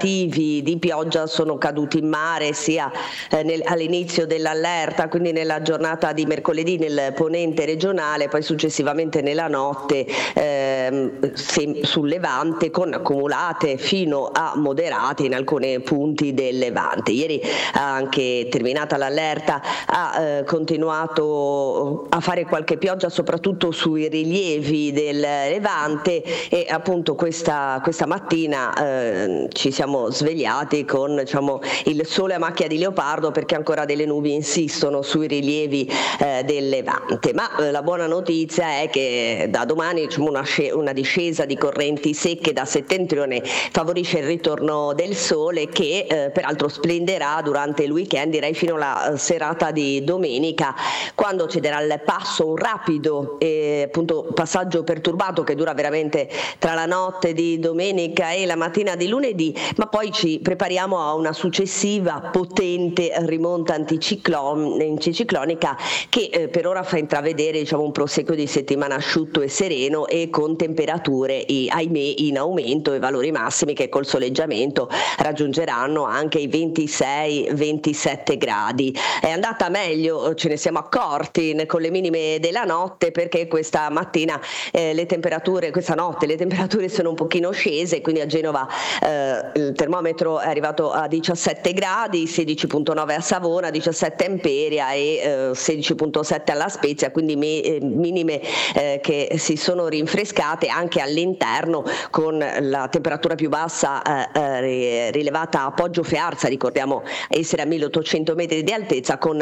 tentativi di pioggia sono caduti in mare sia all'inizio dell'allerta, quindi nella giornata di mercoledì nel ponente regionale, poi successivamente nella notte sul Levante, con accumulate fino a moderate in alcuni punti del Levante. Ieri, anche terminata l'allerta, ha continuato a fare qualche pioggia soprattutto sui rilievi del Levante, e appunto questa mattina ci siamo svegliati con, diciamo, il sole a macchia di leopardo, perché ancora delle nubi insistono sui rilievi del Levante. Ma la buona notizia è che da domani, diciamo, una discesa di correnti secche da settentrione favorisce il ritorno del sole, che peraltro splenderà durante il weekend, direi fino alla serata di domenica, quando cederà il passo un rapido appunto passaggio perturbato che dura veramente tra la notte di domenica e la mattina di lunedì, ma poi ci prepariamo a una successiva potente rimonta anticiclonica che per ora fa intravedere, diciamo, un proseguo di settimana asciutto e sereno, e con temperature ahimè in aumento, e valori massimi che col soleggiamento raggiungeranno anche i 26-27 gradi. È andata meglio, ce ne siamo accorti con le minime della notte, perché questa mattina questa notte le temperature sono un pochino scese, quindi a Genova il termometro è arrivato a 17 gradi, 16,9 a Savona, 17 a Imperia e 16,7 alla Spezia, quindi minime che si sono rinfrescate anche all'interno, con la temperatura più bassa rilevata a Poggio Fearza, ricordiamo essere a 1800 metri di altezza, con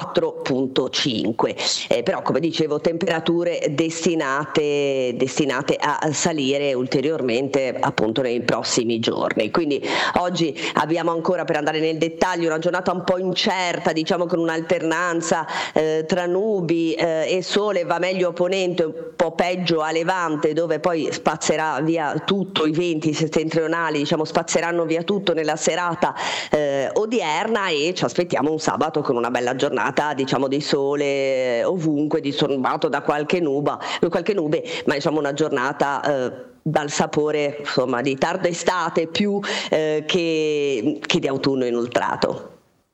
4,5. Però, come dicevo, temperature destinate a salire ulteriormente appunto nei prossimi giorni. Quindi oggi abbiamo ancora, per andare nel dettaglio, una giornata un po' incerta, diciamo, con un'alternanza tra nubi e sole. Va meglio a ponente, un po' peggio a levante, dove poi spazzerà via tutto, i venti settentrionali, diciamo, spazzeranno via tutto nella serata odierna, e ci aspettiamo un sabato con una bella giornata, diciamo, di sole ovunque, disturbato da qualche nube, ma diciamo una giornata dal sapore, insomma, di tarda estate più che di autunno inoltrato.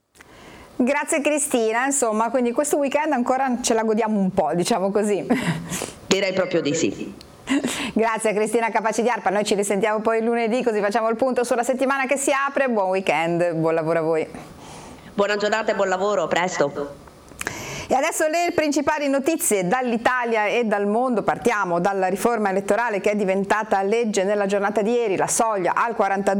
Grazie Cristina, insomma, quindi questo weekend ancora ce la godiamo un po', diciamo così. Direi proprio di sì. Grazie a Cristina Capaci di Arpa, noi ci risentiamo poi lunedì, così facciamo il punto sulla settimana che si apre. Buon weekend, buon lavoro a voi. Buona giornata e buon lavoro, a presto. E adesso le principali notizie dall'Italia e dal mondo. Partiamo dalla riforma elettorale che è diventata legge nella giornata di ieri. La soglia al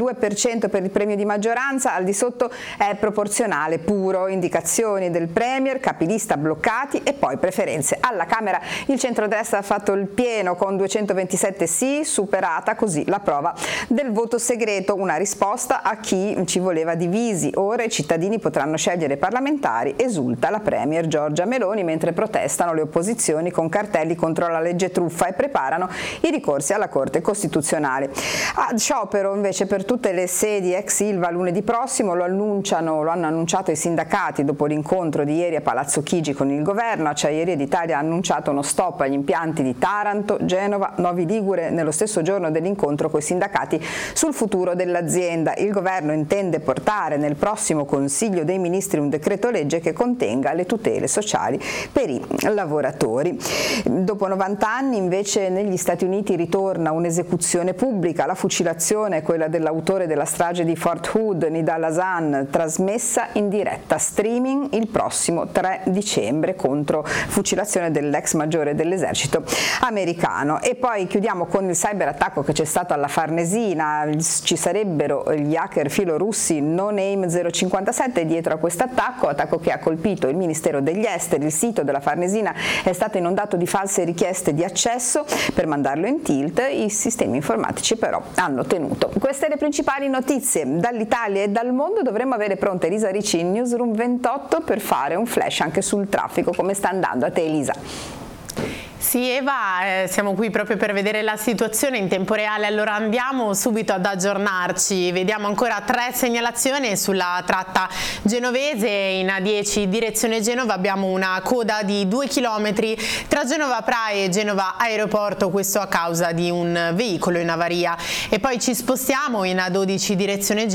42% per il premio di maggioranza, al di sotto è proporzionale puro, indicazioni del premier, capilista bloccati e poi preferenze. Alla Camera il centrodestra ha fatto il pieno con 227 sì, superata così la prova del voto segreto, una risposta a chi ci voleva divisi. Ora i cittadini potranno scegliere parlamentari, esulta la premier Giorgia Meloni, mentre protestano le opposizioni con cartelli contro la legge truffa e preparano i ricorsi alla Corte Costituzionale. A sciopero invece per tutte le sedi ex Ilva lunedì prossimo, lo hanno annunciato i sindacati dopo l'incontro di ieri a Palazzo Chigi con il governo. Acciaierie d'Italia ha annunciato uno stop agli impianti di Taranto, Genova, Novi Ligure nello stesso giorno dell'incontro con i sindacati sul futuro dell'azienda. Il governo intende portare nel prossimo Consiglio dei Ministri un decreto legge che contenga le tutele sociali per i lavoratori. Dopo 90 anni invece negli Stati Uniti ritorna un'esecuzione pubblica, la fucilazione è quella dell'autore della strage di Fort Hood, Nidal Hasan, trasmessa in diretta streaming il prossimo 3 dicembre contro fucilazione dell'ex maggiore dell'esercito americano. E poi chiudiamo con il cyberattacco che c'è stato alla Farnesina. Ci sarebbero gli hacker filorussi No Name 057 dietro a questo attacco che ha colpito il Ministero degli Esteri. Il sito della Farnesina è stato inondato di false richieste di accesso per mandarlo in tilt, i sistemi informatici però hanno tenuto. Queste le principali notizie dall'Italia e dal mondo. Dovremmo avere pronta Elisa Ricci in Newsroom 28 per fare un flash anche sul traffico. Come sta andando? A te Elisa. Sì Eva, siamo qui proprio per vedere la situazione in tempo reale, allora andiamo subito ad aggiornarci. Vediamo ancora 3 segnalazioni sulla tratta genovese. In A10 direzione Genova abbiamo una coda di 2 km tra Genova Praia e Genova Aeroporto, questo a causa di un veicolo in avaria. E poi ci spostiamo in A12 direzione